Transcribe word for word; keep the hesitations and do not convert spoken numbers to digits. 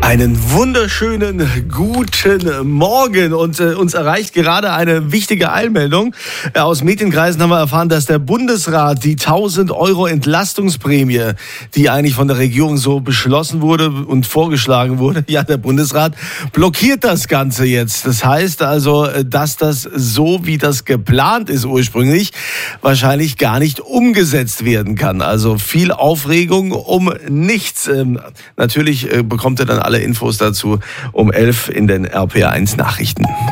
Einen wunderschönen guten Morgen und äh, uns erreicht gerade eine wichtige Eilmeldung. Äh, aus Medienkreisen haben wir erfahren, dass der Bundesrat die tausend Euro Entlastungsprämie, die eigentlich von der Regierung so beschlossen wurde und vorgeschlagen wurde, ja, der Bundesrat blockiert das Ganze jetzt. Das heißt also, dass das so, wie das geplant ist ursprünglich, wahrscheinlich gar nicht umgesetzt werden kann. Also viel Aufregung um nichts. Ähm, natürlich äh, bekommt er dann alle Infos dazu um elf in den R P R eins Nachrichten.